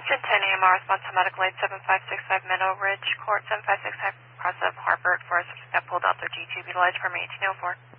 Attention 10 AMR, response to medical aid 7565 Meadow Ridge Court, 7565 across of Harvard for a suspect that pulled out their G-tube utilized from 1804.